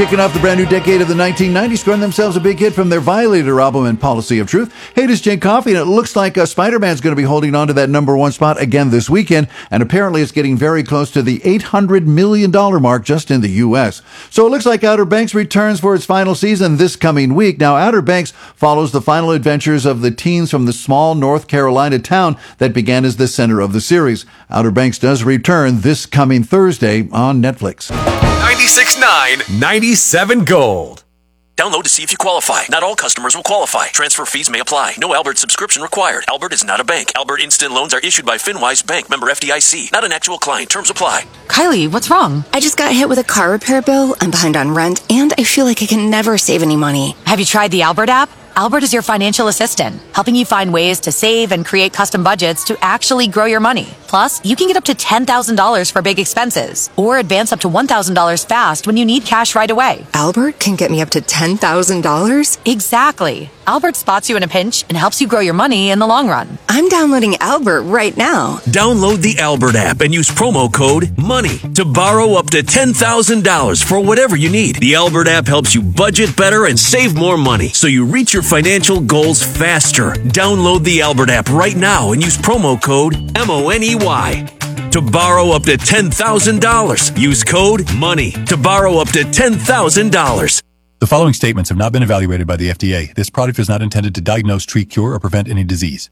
Kicking off the brand new decade of the 1990s, scoring themselves a big hit from their Violator album and Policy of Truth. Hey, this is Jane Coffey, and it looks like Spider-Man's going to be holding on to that number one spot again this weekend, and apparently it's getting very close to the $800 million mark just in the U.S. So it looks like Outer Banks returns for its final season this coming week. Now, Outer Banks follows the final adventures of the teens from the small North Carolina town that began as the center of the series. Outer Banks does return this coming Thursday on Netflix. 96.9, 97 Gold. Download to see if you qualify. Not all customers will qualify. Transfer fees may apply. No Albert subscription required. Albert is not a bank. Albert Instant Loans are issued by FinWise Bank, member FDIC. Not an actual client. Terms apply. Kylie, what's wrong? I just got hit with a car repair bill. I'm behind on rent, and I feel like I can never save any money. Have you tried the Albert app? Albert is your financial assistant, helping you find ways to save and create custom budgets to actually grow your money. Plus, you can get up to $10,000 for big expenses, or advance up to $1,000 fast when you need cash right away. Albert can get me up to $10,000? Exactly. Albert spots you in a pinch and helps you grow your money in the long run. I'm downloading Albert right now. Download the Albert app and use promo code MONEY to borrow up to $10,000 for whatever you need. The Albert app helps you budget better and save more money, so you reach your financial goals faster. Download the Albert app right now and use promo code MONEY to borrow up to $10,000. Use code MONEY to borrow up to $10,000. The following statements have not been evaluated by the FDA. This product is not intended to diagnose, treat, cure, or prevent any disease.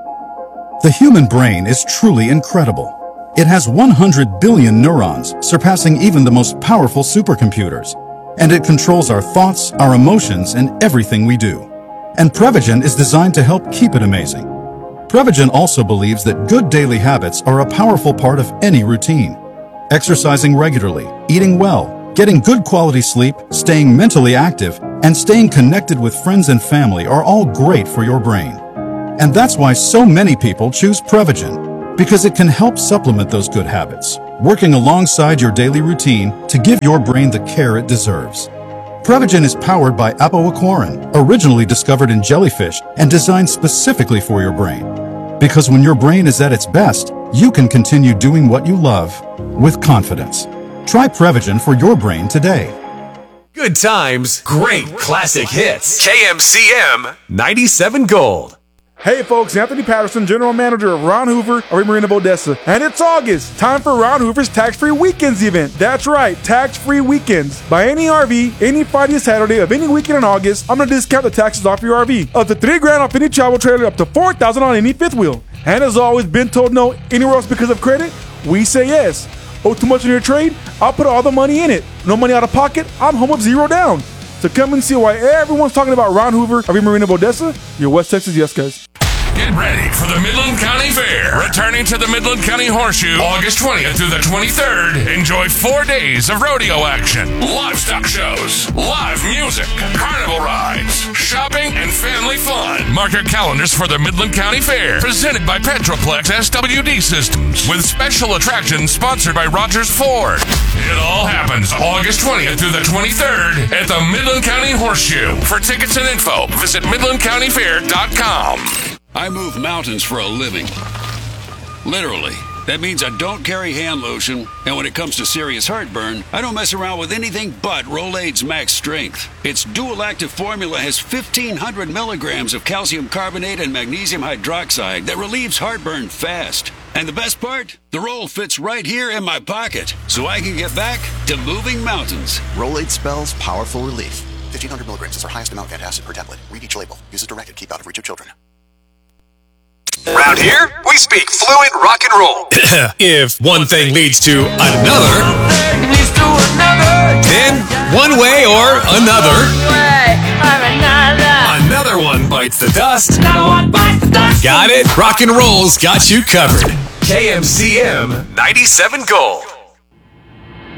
The human brain is truly incredible. It has 100 billion neurons, surpassing even the most powerful supercomputers. And it controls our thoughts, our emotions, and everything we do. And Prevagen is designed to help keep it amazing. Prevagen also believes that good daily habits are a powerful part of any routine. Exercising regularly, eating well, getting good quality sleep, staying mentally active, and staying connected with friends and family are all great for your brain. And that's why so many people choose Prevagen, because it can help supplement those good habits, working alongside your daily routine to give your brain the care it deserves. Prevagen is powered by apoaquarin, originally discovered in jellyfish and designed specifically for your brain. Because when your brain is at its best, you can continue doing what you love with confidence. Try Prevagen for your brain today. Good times, great classic hits. KMCM 97 Gold. Hey folks, Anthony Patterson, General Manager of Ron Hoover of Marina Odessa. And it's August. Time for Ron Hoover's Tax-Free Weekends event. That's right, Tax-Free Weekends. Buy any RV, any Friday or Saturday of any weekend in August, I'm going to discount the taxes off your RV. Up to $3,000 off any travel trailer, up to $4,000 on any fifth wheel. And as always, been told no anywhere else because of credit? We say yes. Owe too much on your trade? I'll put all the money in it. No money out of pocket? I'm home of $0 down. So come and see why everyone's talking about Ron Hoover of Marina Odessa. Your West Texas yes guys. Get ready for the Midland County Fair. Returning to the Midland County Horseshoe August 20th through the 23rd. Enjoy 4 days of rodeo action, livestock shows, live music, carnival rides, shopping, and family fun. Mark your calendars for the Midland County Fair, presented by Petroplex SWD Systems, with special attractions sponsored by Rogers Ford. It all happens August 20th through the 23rd at the Midland County Horseshoe. For tickets and info, visit MidlandCountyFair.com. I move mountains for a living. Literally. That means I don't carry hand lotion, and when it comes to serious heartburn, I don't mess around with anything but Rolaids Max Strength. Its dual-active formula has 1,500 milligrams of calcium carbonate and magnesium hydroxide that relieves heartburn fast. And the best part? The roll fits right here in my pocket, so I can get back to moving mountains. Rolaids spells powerful relief. 1,500 milligrams is our highest amount of antacid per tablet. Read each label. Use as directed. Keep out of reach of children. Round here, we speak fluent rock and roll. If one thing leads to another, then one way or another, another one bites the dust. Got it? Rock and roll's got you covered. KMCM 97 Gold.